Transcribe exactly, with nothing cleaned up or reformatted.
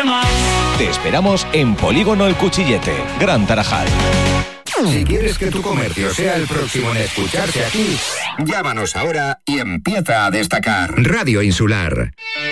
más. Te esperamos en Polígono El Cuchillete, Gran Tarajal. Si quieres que tu comercio sea el próximo en escucharse aquí, llámanos ahora y empieza a destacar. Radio Insular.